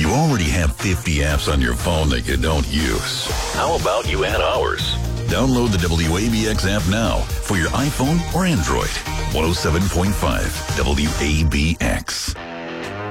You already have 50 apps on your phone that you don't use. How about you add ours? Download the WABX app now for your iPhone or Android. 107.5 WABX.